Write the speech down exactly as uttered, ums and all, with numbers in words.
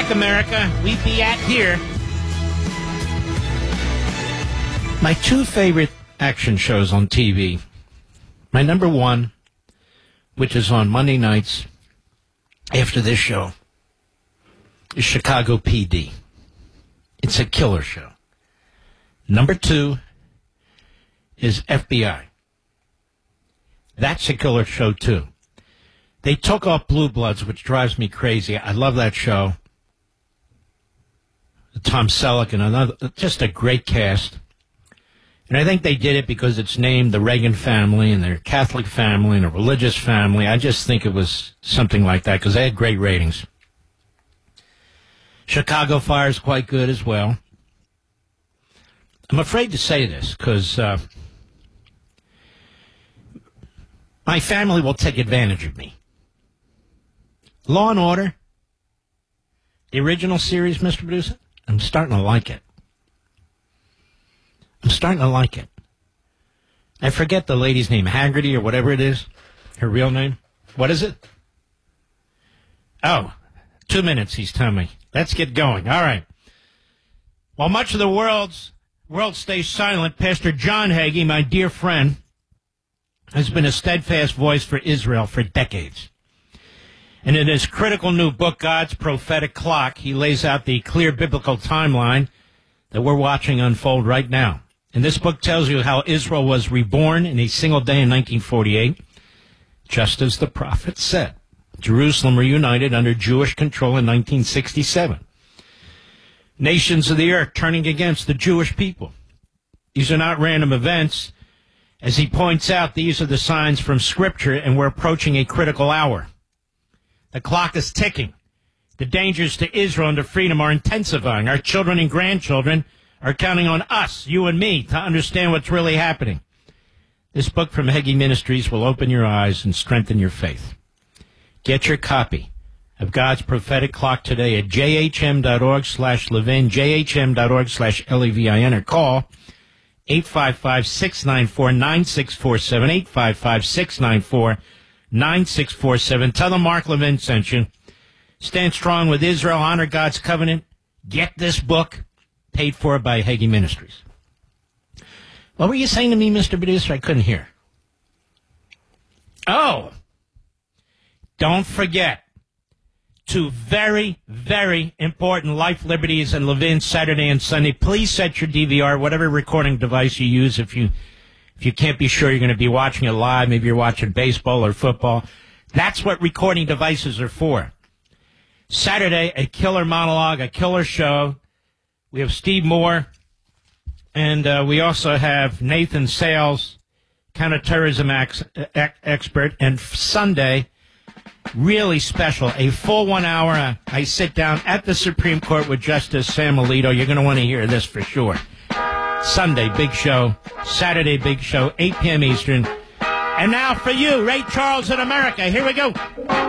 back, America. We be at here. My two favorite action shows on T V. My number one, which is on Monday nights after this show, is Chicago P D. It's a killer show. Number two is F B I. That's a killer show, too. They took off Blue Bloods, which drives me crazy. I love that show. Tom Selleck and another, just a great cast. And I think they did it because it's named the Reagan family, and they're a Catholic family and a religious family. I just think it was something like that because they had great ratings. Chicago Fire is quite good as well. I'm afraid to say this because uh, my family will take advantage of me. Law and Order, the original series, Mister Producer, I'm starting to like it. I'm starting to like it. I forget the lady's name, Haggerty or whatever it is, her real name. What is it? Oh, two minutes, he's telling me. Let's get going. All right. While much of the world's world stays silent, Pastor John Hagee, my dear friend, has been a steadfast voice for Israel for decades. And in his critical new book, God's Prophetic Clock, he lays out the clear biblical timeline that we're watching unfold right now. And this book tells you how Israel was reborn in a single day in nineteen forty-eight, just as the prophet said. Jerusalem reunited under Jewish control in nineteen sixty-seven. Nations of the earth turning against the Jewish people. These are not random events. As he points out, these are the signs from Scripture, and we're approaching a critical hour. The clock is ticking. The dangers to Israel and to freedom are intensifying. Our children and grandchildren are counting on us, you and me, to understand what's really happening. This book from Hagee Ministries will open your eyes and strengthen your faith. Get your copy of God's Prophetic Clock today at jhm.org slash Levin, jhm.org slash L-E-V-I-N, or call eight five five, six nine four, nine six four seven, eight five five, six nine four, nine six four seven. Tell them Mark Levin sent you. Stand strong with Israel, honor God's covenant. Get this book, paid for by Hagee Ministries. What were you saying to me, Mister Producer? I couldn't hear. Oh, don't forget two very, very important Life, Liberties, and Levin Saturday and Sunday. Please set your D V R, whatever recording device you use. If you if you can't be sure you're going to be watching it live, maybe you're watching baseball or football. That's what recording devices are for. Saturday, a killer monologue, a killer show. We have Steve Moore, and uh, we also have Nathan Sales, counterterrorism ex- ex- expert. And Sunday, really special, a full one hour. Uh, I sit down at the Supreme Court with Justice Sam Alito. You're going to want to hear this for sure. Sunday, big show. Saturday, big show, eight p.m. Eastern. And now for you, Ray Charles in America. Here we go.